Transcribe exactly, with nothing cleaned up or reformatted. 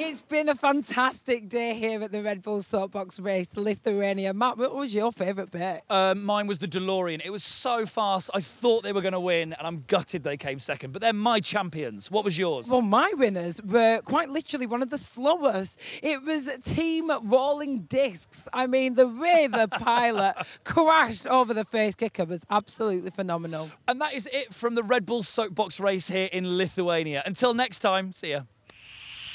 It's been a fantastic day here at the Red Bull Soapbox Race, Lithuania. Matt, what was your favourite bit? Um, mine was the DeLorean. It was so fast. I thought they were going to win, and I'm gutted they came second. But they're my champions. What was yours? Well, my winners were quite literally one of the slowest. It was Team Rolling Discs. I mean, the way the pilot crashed over the face kicker was absolutely phenomenal. And that is it from the Red Bull Soapbox Race here in Lithuania. Until next time, see ya.